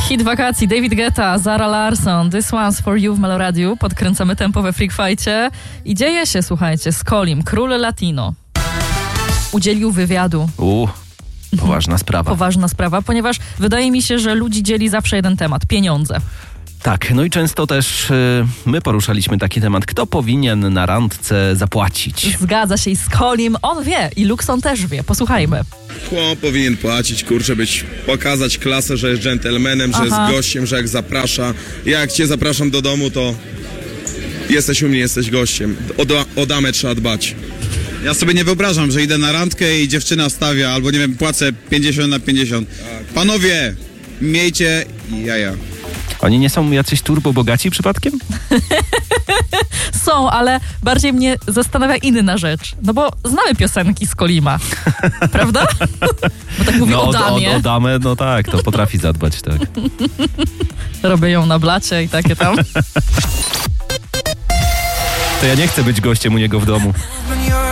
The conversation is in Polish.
Hit wakacji, David Guetta, Zara Larsson, This One's For You w Meloradiu. Podkręcamy tempo we Freak Fight'cie. I dzieje się, słuchajcie, Skolim, król latino, udzielił wywiadu. Poważna sprawa. Poważna sprawa, ponieważ wydaje mi się, że ludzi dzieli zawsze jeden temat, pieniądze. Tak, no i często też my poruszaliśmy taki temat, kto powinien na randce zapłacić. Zgadza się i Skolim, on wie i Luxon też wie. Posłuchajmy. Chłop powinien płacić, kurczę, pokazać klasę, że jest dżentelmenem, że jest gościem, że jak zaprasza. Ja jak cię zapraszam do domu, to jesteś u mnie, jesteś gościem. O damę trzeba dbać. Ja sobie nie wyobrażam, że idę na randkę i dziewczyna stawia, albo nie wiem, płacę 50/50. Panowie, miejcie jaja. Oni nie są jacyś turbo bogaci przypadkiem? Są, ale bardziej mnie zastanawia inna rzecz. No bo znamy piosenki Skolima, prawda? Bo tak mówi o damie. O damę, no tak, to potrafi zadbać, tak. Robię ją na blacie i takie tam. To ja nie chcę być gościem u niego w domu.